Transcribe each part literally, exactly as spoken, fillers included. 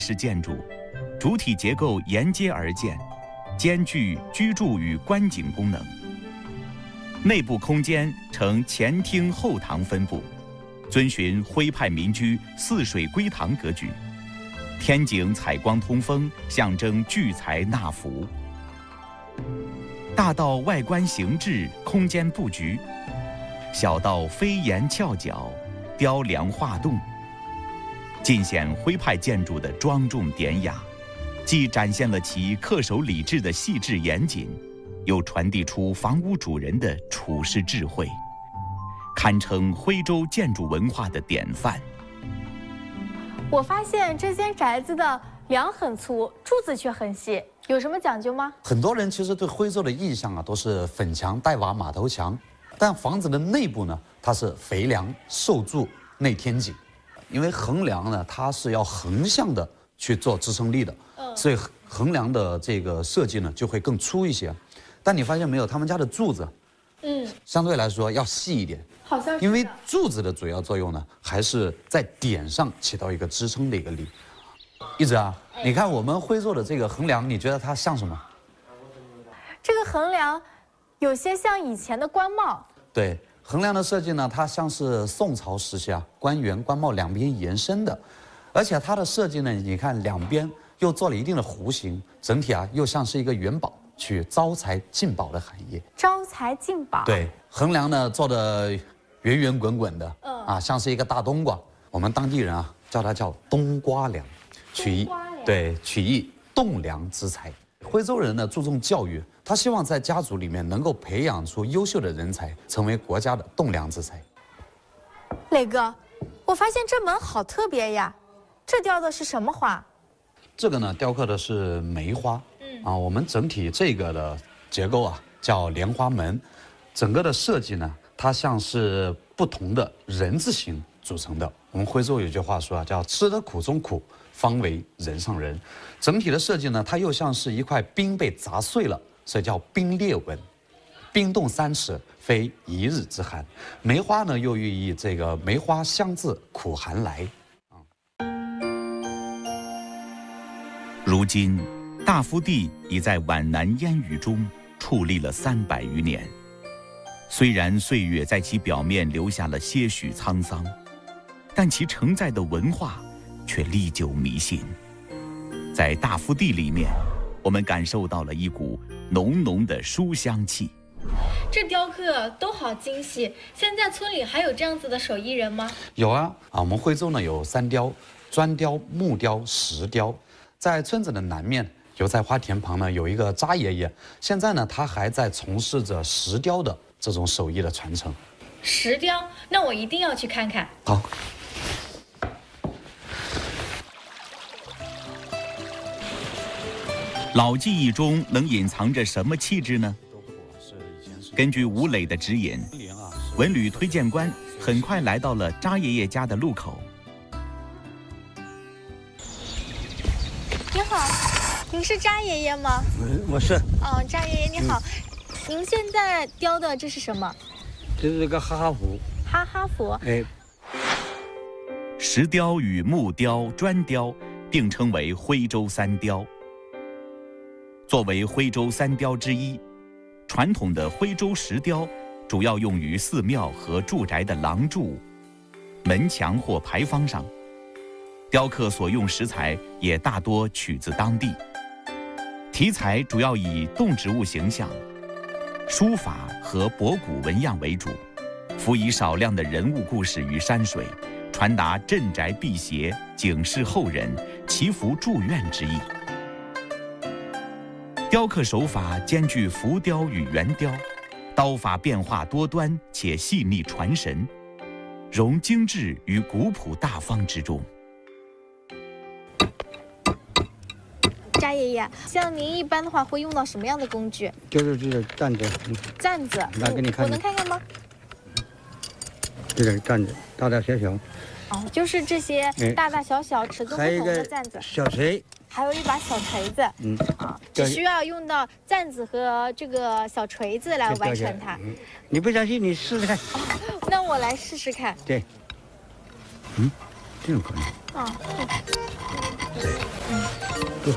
式建筑，主体结构沿街而建，兼具居住与观景功能。内部空间呈前厅后堂分布，遵循徽派民居四水归堂格局。天井采光通风，象征聚财纳福。大道外观形制、空间布局，小道飞檐翘角、雕梁画栋，尽显徽派建筑的庄重典雅，既展现了其恪守礼制的细致严谨，又传递出房屋主人的处世智慧，堪称徽州建筑文化的典范。 我发现这间宅子的梁很粗，柱子却很细，有什么讲究吗？ 很多人其实对徽州的印象啊，都是粉墙、带瓦、马头墙，但房子的内部呢，它是肥梁、瘦柱、内天井。因为横梁呢，它是要横向的去做支撑力的，嗯、所以横梁的这个设计呢，就会更粗一些。但你发现没有，他们家的柱子，嗯，相对来说要细一点。 好像是。 因为柱子的主要作用呢，还是在点上起到一个支撑的一个力。一直啊，你看我们徽州的这个横梁，你觉得它像什么？ 这个横梁有些像以前的官帽。 对，横梁的设计呢，它像是宋朝时期啊官员官帽两边延伸的，而且它的设计呢，你看两边又做了一定的弧形，整体啊又像是一个元宝，取招财进宝的含义。 招财进宝。 对，横梁呢做的圆圆滚滚的，嗯啊，像是一个大冬瓜。我们当地人啊叫它叫冬瓜梁，取意对取意栋梁之才。徽州人呢注重教育，他希望在家族里面能够培养出优秀的人才，成为国家的栋梁之才。 磊哥，我发现这门好特别呀，这雕的是什么花？ 这个呢雕刻的是梅花，嗯啊，我们整体这个的结构啊叫莲花门，整个的设计呢，它像是不同的人字形组成的。我们徽州有句话说啊，叫吃得苦中苦，方为人上人。整体的设计呢，它又像是一块冰被砸碎了，所以叫冰裂纹。冰冻三尺，非一日之寒。梅花呢，又寓意这个梅花香自苦寒来。 如今，大福地已在皖南烟雨中矗立了三百余年。虽然岁月在其表面留下了些许沧桑，但其承载的文化却历久弥新。在大福地里面，我们感受到了一股浓浓的书香气。 这雕刻都好精细，现在村里还有这样子的手艺人吗？ 有啊，啊，我们徽州呢有三雕：砖雕、木雕、石雕。在村子的南面，油菜花田旁呢有一个扎爷爷，现在呢他还在从事着石雕的这种手艺的传承。 石雕，那我一定要去看看。 好。 老技艺中能隐藏着什么气质呢？根据吴磊的指引，文旅推荐官很快来到了扎爷爷家的路口。 你好，您是扎爷爷吗？ 我是。 哦，扎爷爷你好，嗯、您现在雕的这是什么？ 这是个哈哈符。 哈哈符。 哎， 石雕与木雕、砖雕并称为徽州三雕。作为徽州三雕之一，传统的徽州石雕主要用于寺庙和住宅的廊柱、门墙或牌坊上。雕刻所用石材也大多取自当地，题材主要以动植物形象、书法和博古纹样为主，辅以少量的人物故事与山水，传达镇宅辟邪、警示后人、祈福祝愿之意。雕刻手法兼具浮雕与圆雕，刀法变化多端且细腻传神，融精致于古朴大方之中。 扎爷爷，像您一般的话会用到什么样的工具？ 就是这个担子。 担子， 来给你看。 我能看看吗？ 这个担子大大小小。 哦，就是这些大大小小、尺寸不同的担子。 小锤。 还有一把小锤子。嗯。啊，只需要用到担子和这个小锤子来完成它。 嗯、你不相信，你试试看。 哦，那我来试试看。 对。嗯。 这种可能。 啊， 对，对。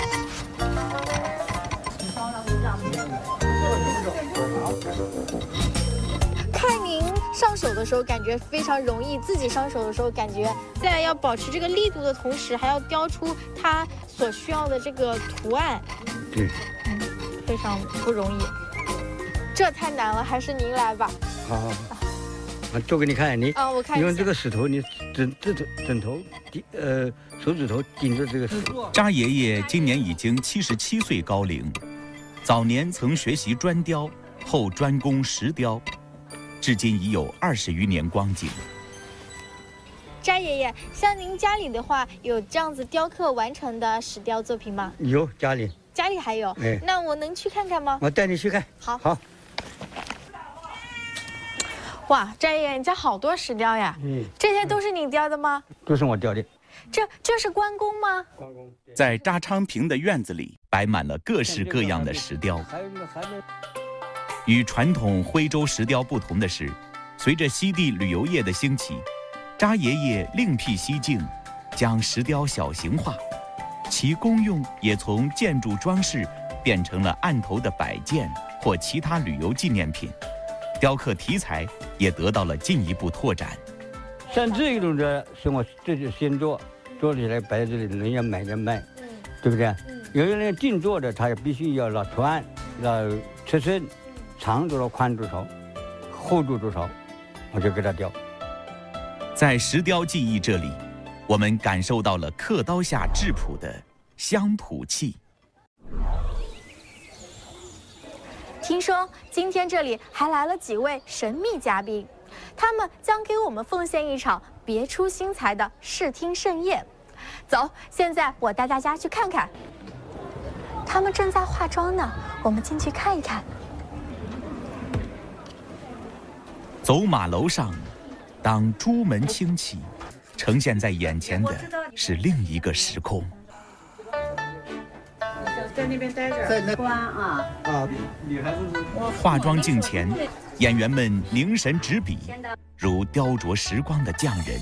看您上手的时候感觉非常容易，自己上手的时候感觉在要保持这个力度的同时，还要雕出它所需要的这个图案。 对， 嗯，非常不容易。这太难了，还是您来吧。 好好好，我做给你看，你啊，我看一下。 用这个石头，你枕这头枕头顶呃手指头顶着这个石头。 扎爷爷今年已经七十七岁高龄，早年曾学习砖雕，后专攻石雕，至今已有二十余年光景。 扎爷爷，像您家里的话，有这样子雕刻完成的石雕作品吗？ 有家里。 家里还有。哎，那我能去看看吗？ 我带你去看。 好。 好。 哇，扎爷爷，你家好多石雕呀！嗯，这些都是你雕的吗？ 都是我雕的。 这这是关公吗？ 关公。 在扎昌平的院子里，摆满了各式各样的石雕。与传统徽州石雕不同的是，随着西地旅游业的兴起，扎爷爷另辟蹊径，将石雕小型化，其功用也从建筑装饰变成了案头的摆件或其他旅游纪念品。雕刻题材也得到了进一步拓展。 像这种的是我这就先做，做起来摆在这里，人家买着卖，嗯，对不对？嗯。有的人定做的，他也必须要拿图案，要尺寸，长多少，宽多少，厚度多少，我就给他雕。 在石雕技艺这里，我们感受到了刻刀下质朴的乡土气。 听说今天这里还来了几位神秘嘉宾，他们将给我们奉献一场别出心裁的视听盛宴。走，现在我带大家去看看。他们正在化妆呢，我们进去看一看。 走马楼上，当朱门轻启，呈现在眼前的是另一个时空。 在那边待着，在那关啊啊！ 女孩子化妆镜前，演员们凝神执笔，如雕琢时光的匠人。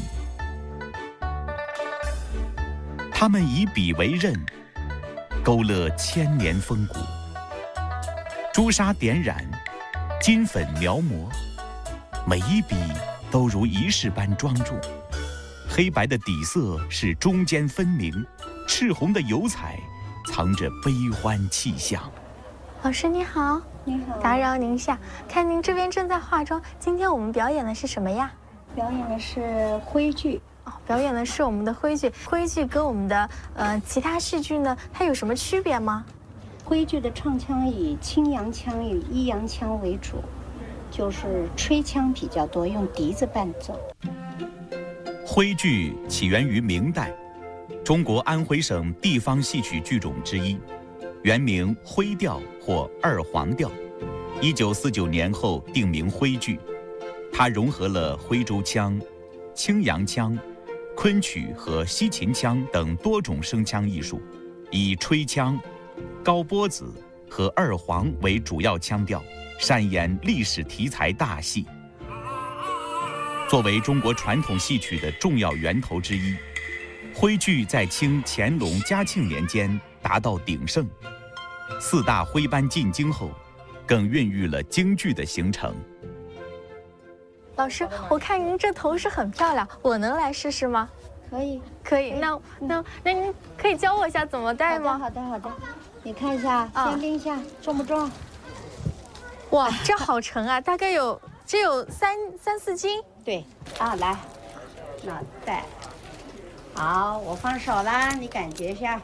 他们以笔为刃，勾勒千年风骨。朱砂点染，金粉描摹，每一笔都如仪式般庄重。黑白的底色是中间分明，赤红的油彩藏着悲欢气象。 老师你好。 你好， 打扰您一下，看您这边正在化妆，今天我们表演的是什么呀？ 表演的是徽剧。 哦，表演的是我们的徽剧。徽剧跟我们的呃其他戏剧呢，它有什么区别吗？ 徽剧的唱腔以清扬腔与抑扬腔为主，就是吹腔比较多，用笛子伴奏。 徽剧起源于明代，中国安徽省地方戏曲剧种之一，原名徽调或二黄调，一九四九年后定名徽剧。它融合了徽州腔、青阳腔、昆曲和西秦腔等多种声腔艺术，以吹腔、高波子和二黄为主要腔调，擅演历史题材大戏。作为中国传统戏曲的重要源头之一，徽剧在清乾隆、嘉庆年间达到鼎盛。四大徽班进京后，更孕育了京剧的形成。 老师，我看您这头饰很漂亮，我能来试试吗？ 可以， 可以。那那那您可以教我一下怎么戴吗？ 好的，好的，好的。你看一下，先拎一下，重不重？ 哇，这好沉啊，大概有这有三三四斤。 对，啊，来，那戴。好，我放手啦，你感觉一下。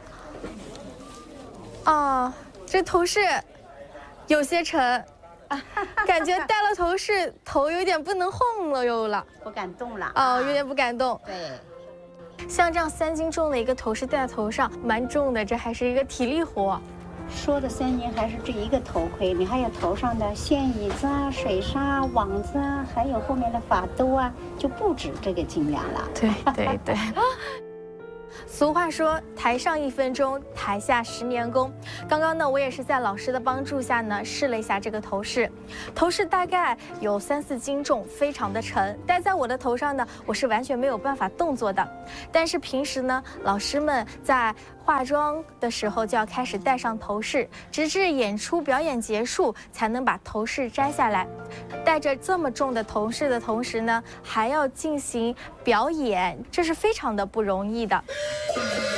哦，这头饰有些沉。感觉戴了头饰，头有点不能晃了又了， 不敢动了。 哦，有点不敢动。 对， 像这样三斤重的一个头饰戴在头上，蛮重的，这还是一个体力活。 说的三斤还是这一个头盔，你还有头上的线椅子啊、水纱、网子啊，还有后面的发兜啊，就不止这个斤两了。 对对对。 俗话说，台上一分钟，台下十年功。刚刚呢，我也是在老师的帮助下呢，试了一下这个头饰。头饰大概有三四斤重，非常的沉，戴在我的头上呢，我是完全没有办法动作的。但是平时呢，老师们在化妆的时候就要开始戴上头饰，直至演出表演结束才能把头饰摘下来。戴着这么重的头饰的同时呢，还要进行表演，这是非常的不容易的。